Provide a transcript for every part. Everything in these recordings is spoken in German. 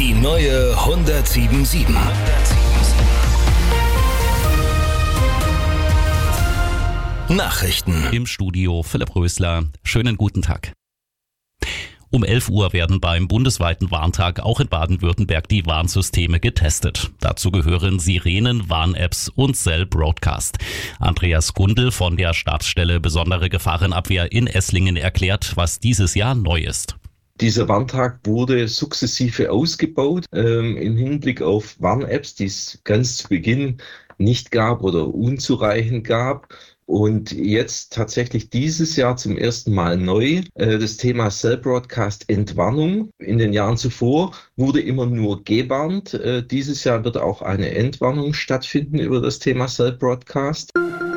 Die neue 107.7. Nachrichten. Im Studio Philipp Rösler. Schönen guten Tag. Um 11 Uhr werden beim bundesweiten Warntag auch in Baden-Württemberg die Warnsysteme getestet. Dazu gehören Sirenen, Warn-Apps und Cell Broadcast. Andreas Gundel von der Stabsstelle Besondere Gefahrenabwehr in Esslingen erklärt, was dieses Jahr neu ist. Dieser Warntag wurde sukzessive ausgebaut im Hinblick auf Warn-Apps, die es ganz zu Beginn nicht gab oder unzureichend gab. Und jetzt tatsächlich dieses Jahr zum ersten Mal neu das Thema Cell Broadcast Entwarnung. In den Jahren zuvor wurde immer nur gewarnt. Dieses Jahr wird auch eine Entwarnung stattfinden über das Thema Cell Broadcast.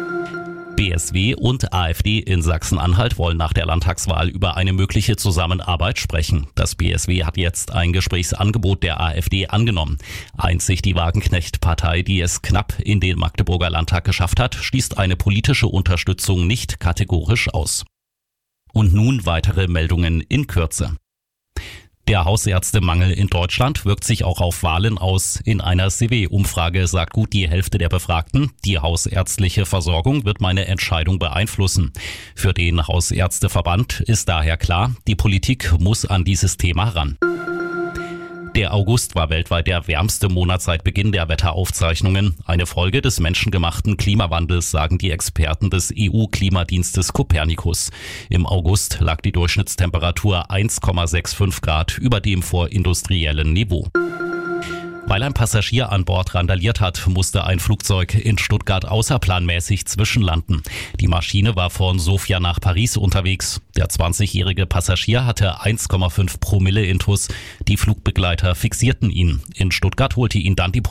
BSW und AfD in Sachsen-Anhalt wollen nach der Landtagswahl über eine mögliche Zusammenarbeit sprechen. Das BSW hat jetzt ein Gesprächsangebot der AfD angenommen. Einzig die Wagenknecht-Partei, die es knapp in den Magdeburger Landtag geschafft hat, schließt eine politische Unterstützung nicht kategorisch aus. Und nun weitere Meldungen in Kürze. Der Hausärztemangel in Deutschland wirkt sich auch auf Wahlen aus. In einer CW-Umfrage sagt gut die Hälfte der Befragten, die hausärztliche Versorgung wird meine Entscheidung beeinflussen. Für den Hausärzteverband ist daher klar, die Politik muss an dieses Thema ran. Der August war weltweit der wärmste Monat seit Beginn der Wetteraufzeichnungen. Eine Folge des menschengemachten Klimawandels, sagen die Experten des EU-Klimadienstes Copernicus. Im August lag die Durchschnittstemperatur 1,65 Grad über dem vorindustriellen Niveau. Weil ein Passagier an Bord randaliert hat, musste ein Flugzeug in Stuttgart außerplanmäßig zwischenlanden. Die Maschine war von Sofia nach Paris unterwegs. Der 20-jährige Passagier hatte 1,5 Promille Intus. Die Flugbegleiter fixierten ihn. In Stuttgart holte ihn dann die